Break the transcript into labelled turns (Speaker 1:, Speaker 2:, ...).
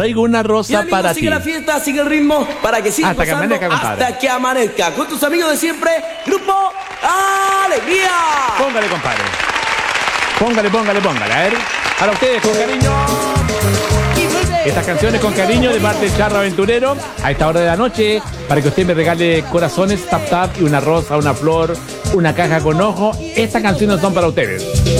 Speaker 1: Traigo una rosa
Speaker 2: Bien,
Speaker 1: para
Speaker 2: amigos, sigue
Speaker 1: ti.
Speaker 2: la fiesta, sigue el ritmo, para que sigas
Speaker 1: Hasta que
Speaker 2: pasando
Speaker 1: amanezca, compadre.
Speaker 2: hasta que amanezca. Con tus amigos de siempre, Grupo Alegría.
Speaker 1: Póngale, compadre. Póngale. A ver, para ustedes, con cariño. Estas canciones con cariño de parte del Charro Aventurero a esta hora de la noche, para que usted me regale corazones, tap tap y una rosa, una flor, una caja con ojo. Estas canciones son para ustedes.